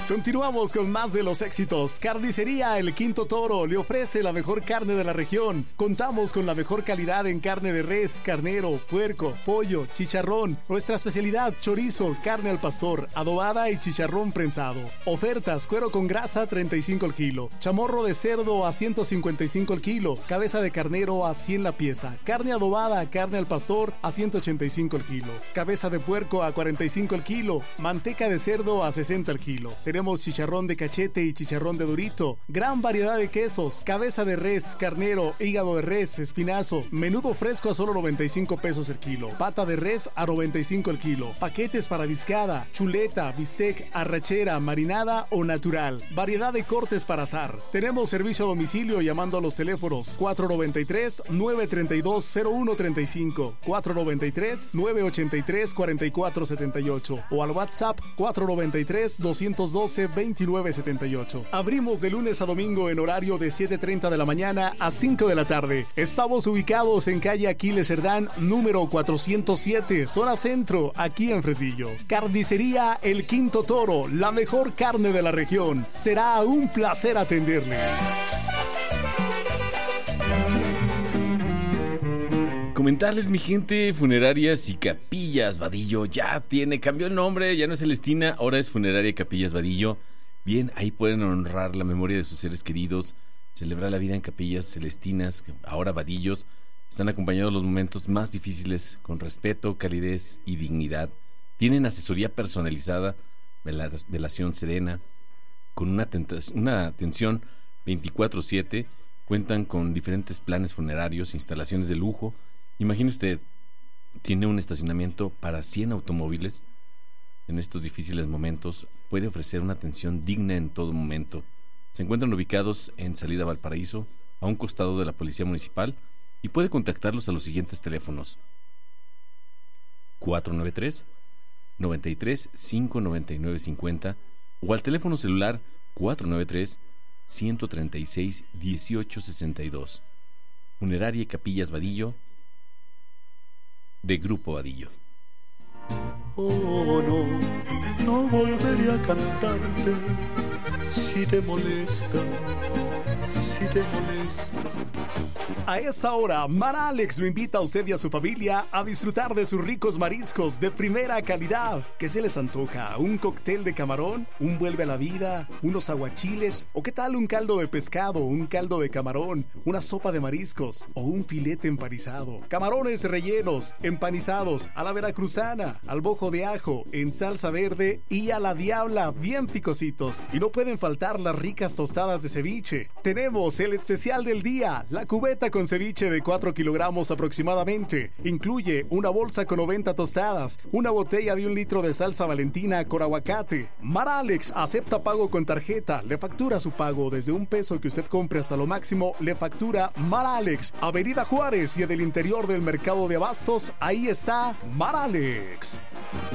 Continuamos con más de los éxitos. Carnicería El Quinto Toro le ofrece la mejor carne de la región. Contamos con la mejor calidad en carne de res, carnero, puerco, pollo, chicharrón. Nuestra especialidad, chorizo, carne al pastor, adobada y chicharrón prensado. Ofertas, cuero con grasa 35 el kilo, chamorro de cerdo a 155 el kilo, cabeza de carnero a 100 la pieza, carne adobada, carne al pastor a 185 el kilo, cabeza de puerco a 45 el kilo, manteca de cerdo a 60 el kilo. Tenemos chicharrón de cachete y chicharrón de durito, gran variedad de quesos, cabeza de res, carnero, hígado de res, espinazo, menudo fresco a solo 95 pesos el kilo, pata de res a 95 el kilo, paquetes para discada, chuleta, bistec, arrachera, marinada o natural, variedad de cortes para asar. Tenemos servicio a domicilio llamando a los teléfonos 493-932-0135, 493-983-4478 o al WhatsApp 493-212-2978. Abrimos de lunes a domingo en horario de 7:30 de la mañana a 5 de la tarde. Estamos ubicados en calle Aquiles Cerdán, número 407, zona centro, aquí en Fresnillo. Carnicería El Quinto Toro, la mejor carne de la región. Será un placer atenderles. Comentarles, mi gente, Funerarias y Capillas Vadillo cambió el nombre, ya no es Celestina, ahora es Funeraria Capillas Vadillo. Bien, ahí pueden honrar la memoria de sus seres queridos, celebrar la vida en capillas celestinas, ahora Vadillos. Están acompañados los momentos más difíciles con respeto, calidez y dignidad. Tienen asesoría personalizada, velación serena, con una atención 24/7. Cuentan con diferentes planes funerarios, instalaciones de lujo. Imagine usted, tiene un estacionamiento para 100 automóviles. En estos difíciles momentos puede ofrecer una atención digna en todo momento. Se encuentran ubicados en Salida Valparaíso, a un costado de la Policía Municipal, y puede contactarlos a los siguientes teléfonos: 493-93-599-50 o al teléfono celular 493-136-1862. Funeraria y Capillas Vadillo, de Grupo Vadillo. Oh, no volveré a cantarte si te molesta, si te molesta. A esta hora, Mar Alex lo invita a usted y a su familia a disfrutar de sus ricos mariscos de primera calidad. ¿Qué se les antoja? ¿Un cóctel de camarón? ¿Un vuelve a la vida? ¿Unos aguachiles? ¿O qué tal un caldo de pescado? ¿Un caldo de camarón? ¿Una sopa de mariscos? ¿O un filete empanizado? Camarones rellenos, empanizados, a la veracruzana, al bojo de ajo, en salsa verde y a la diabla, bien picositos. Y no pueden faltar las ricas tostadas de ceviche. Tenemos el especial del día, la cubeta con ceviche de 4 kilogramos aproximadamente. Incluye una bolsa con 90 tostadas, una botella de 1 litro de salsa Valentina con aguacate. Mar Alex acepta pago con tarjeta, le factura su pago desde $1 que usted compre hasta lo máximo, le factura Mar Alex. Avenida Juárez y en el interior del mercado de abastos, ahí está Mar Alex.